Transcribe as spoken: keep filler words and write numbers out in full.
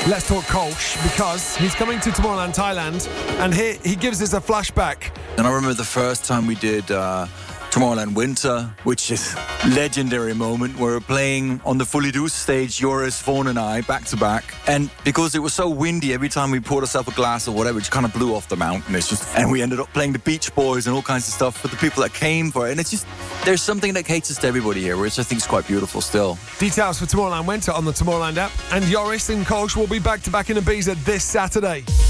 Let's talk Kolsch, because he's coming to Tomorrowland, Thailand, and here he gives us a flashback. And I remember the first time we did uh, Tomorrowland Winter, which is a legendary moment. We were playing on the Fully Deuce stage, Joris, Vaughan and I, back to back. And because it was so windy, every time we poured ourselves a glass or whatever, it just kind of blew off the mountain. It's just, and we ended up playing the Beach Boys and all kinds of stuff for the people that came for it. And it's just, there's something that caters to everybody here, which I think is quite beautiful still. Details for Tomorrowland Winter on the Tomorrowland app. And Joris and Kolsch will be back to back in Ibiza this Saturday.